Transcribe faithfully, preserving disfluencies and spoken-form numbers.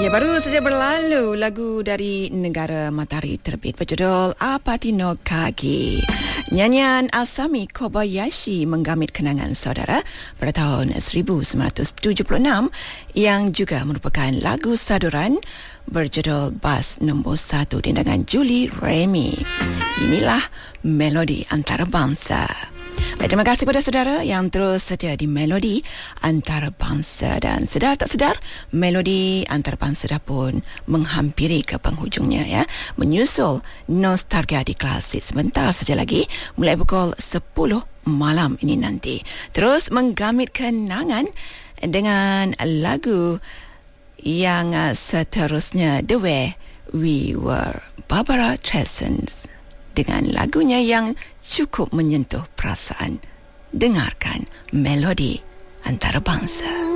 Ya, baru saja berlalu lagu dari Negara Matahari Terbit berjudul Apati no Kage. Nyanyian Asami Kobayashi menggamit kenangan saudara pada tahun seribu sembilan ratus tujuh puluh enam yang juga merupakan lagu saduran berjudul Bas Nombor Satu dengan Julie Remy. Inilah melodi antarabangsa. Baik, terima kasih pada saudara yang terus setia di Melodi Antarabangsa, dan sedar tak sedar Melodi Antarabangsa dah pun menghampiri ke penghujungnya ya. Menyusul Nostalgia di Klasik sebentar saja lagi mulai pukul sepuluh malam ini nanti. Terus menggamit kenangan dengan lagu yang seterusnya, The Way We Were, Barbara Streisand dengan lagunya yang cukup menyentuh perasaan. Dengarkan Melodi Antarabangsa.